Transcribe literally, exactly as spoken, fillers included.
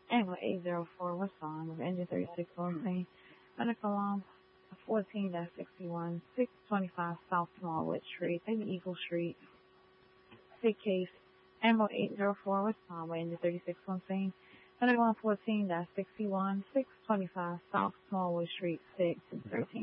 Angle eight zero four West Lawn with engine thirty-six fourteen. Medical alarm fourteen sixty-one, six twenty-five South Smallwood Street, Baby Eagle Street. Sick case. Angle eight zero four West Lawn with engine thirty-six fourteen. Medical alarm fourteen sixty-one, six twenty-five South Smallwood Street, six thirteen.